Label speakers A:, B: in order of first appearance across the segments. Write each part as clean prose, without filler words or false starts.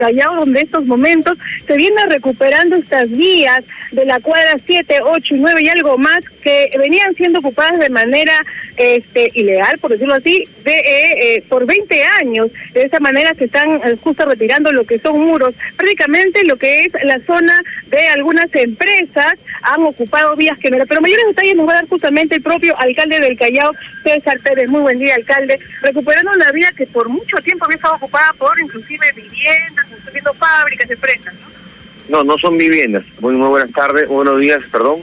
A: Callao, donde estos momentos se viene recuperando estas vías de la cuadra 7, 8 y 9 y algo más que venían siendo ocupadas de manera ilegal, por decirlo así, por 20 años. De esa manera se están justo retirando lo que son muros. Prácticamente lo que es la zona de algunas empresas han ocupado vías que no. Pero mayores detalles nos va a dar justamente el propio alcalde del Callao, César Pérez. Muy buen día, alcalde. Recuperando una vía que por mucho tiempo había estado ocupada por inclusive viviendas, construyendo fábricas, empresas, ¿no?
B: No son viviendas. Muy buenas tardes, buenos días,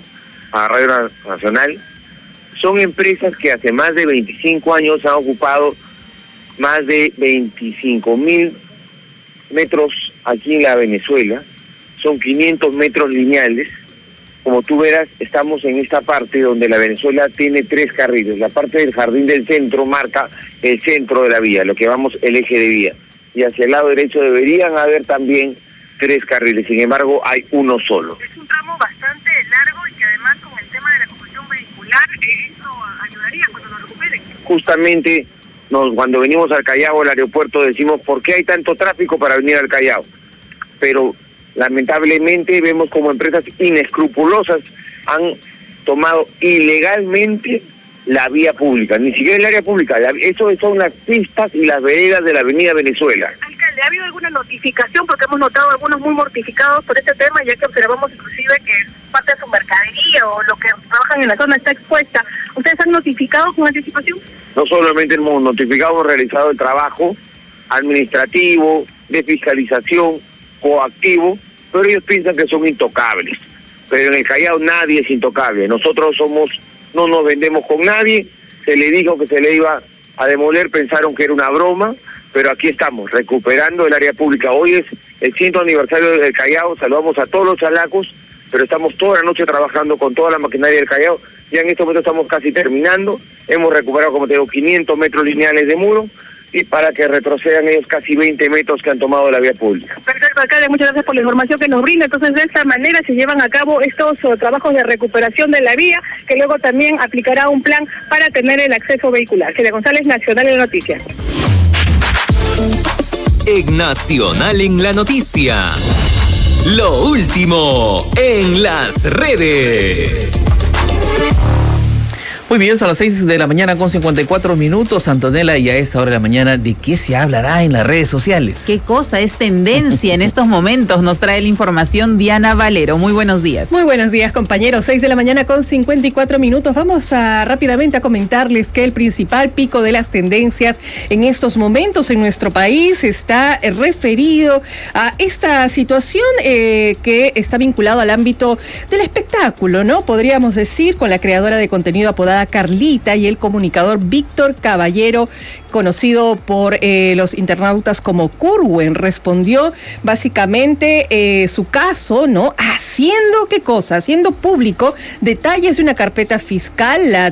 B: a Radio Nacional. Son empresas que hace más de 25 años han ocupado más de 25.000 metros aquí en la Venezuela. Son 500 metros lineales. Como tú verás, estamos en esta parte donde la Venezuela tiene 3 carriles. La parte del jardín del centro marca el centro de la vía, lo que llamamos el eje de vía. Y hacia el lado derecho deberían haber también 3 carriles, sin embargo hay uno solo.
A: Es un tramo bastante largo y que además con el tema de la congestión vehicular, eso ayudaría cuando lo recuperen.
B: Justamente cuando venimos al Callao, al aeropuerto, decimos ¿por qué hay tanto tráfico para venir al Callao? Pero lamentablemente vemos como empresas inescrupulosas han tomado ilegalmente la vía pública, ni siquiera el área pública, eso son las pistas y las veredas de la avenida Venezuela.
A: Alcalde, ¿ha habido alguna notificación? Porque hemos notado algunos muy mortificados por este tema, ya que observamos inclusive que parte de su mercadería o lo que trabajan en la zona está expuesta. ¿Ustedes han notificado con anticipación?
B: No solamente hemos notificado, hemos realizado el trabajo administrativo, de fiscalización, coactivo, pero ellos piensan que son intocables. Pero en el Callao nadie es intocable. Nosotros no nos vendemos con nadie. Se le dijo que se le iba a demoler, pensaron que era una broma, pero aquí estamos, recuperando el área pública. Hoy es el 100º aniversario del Callao, saludamos a todos los chalacos, pero estamos toda la noche trabajando con toda la maquinaria del Callao. Ya en este momento estamos casi terminando. Hemos recuperado, como te digo, 500 metros lineales de muro, y para que retrocedan ellos casi 20 metros que han tomado la vía pública.
A: Perfecto, alcalde, muchas gracias por la información que nos brinda. Entonces, de esta manera se llevan a cabo estos trabajos de recuperación de la vía, que luego también aplicará un plan para tener el acceso vehicular. Celia González, Nacional en la Noticia.
C: En Nacional en la Noticia, lo último en las redes.
D: Muy bien, son las 6 de la mañana con 54 minutos, Antonella, y a esta hora de la mañana, ¿de qué se hablará en las redes sociales?
E: ¿Qué cosa es tendencia en estos momentos? Nos trae la información Diana Valero. Muy buenos días.
F: Muy buenos días, compañeros. 6 de la mañana con 54 minutos. Vamos rápidamente a comentarles que el principal pico de las tendencias en estos momentos en nuestro país está referido a esta situación que está vinculado al ámbito del espectáculo, ¿no? Podríamos decir, con la creadora de contenido apodada Carlita y el comunicador Víctor Caballero, conocido por los internautas como Curwen, respondió básicamente su caso, ¿no? Haciendo ¿qué cosa? Haciendo público detalles de una carpeta fiscal, la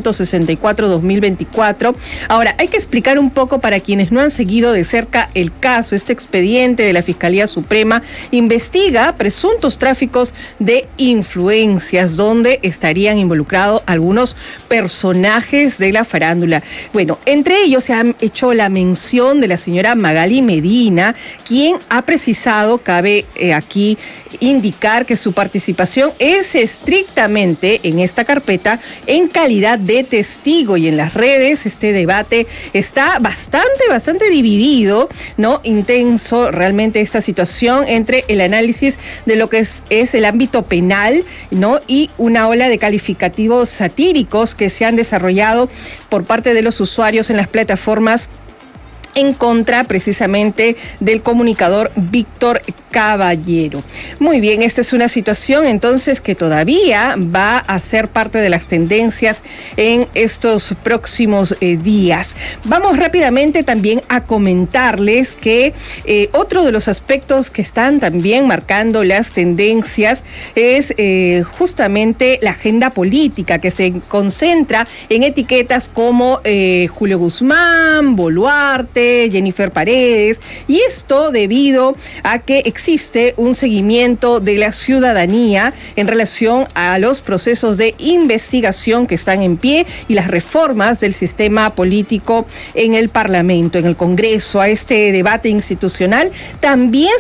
F: 364-2024. Ahora, hay que explicar un poco para quienes no han seguido de cerca el caso. Este expediente de la Fiscalía Suprema investiga presuntos tráficos de influencias, donde estarían involucrados algunos personajes de la farándula. Bueno, entre ellos se ha hecho la mención de la señora Magali Medina, quien ha precisado, cabe aquí indicar que su participación es estrictamente en esta carpeta en calidad de testigo, y en las redes este debate está bastante dividido, ¿no? Intenso realmente esta situación entre el análisis de lo que es el ámbito penal, ¿no? Y una ola de calificativos satíricos que se han desarrollado por parte de los usuarios en las plataformas en contra precisamente del comunicador Víctor Caballero. Muy bien, esta es una situación entonces que todavía va a ser parte de las tendencias en estos próximos días. Vamos rápidamente también a comentarles que otro de los aspectos que están también marcando las tendencias es justamente la agenda política, que se concentra en etiquetas como Julio Guzmán, Boluarte, Jennifer Paredes, y esto debido a que existe un seguimiento de la ciudadanía en relación a los procesos de investigación que están en pie y las reformas del sistema político en el Parlamento, en el Congreso, a este debate institucional. También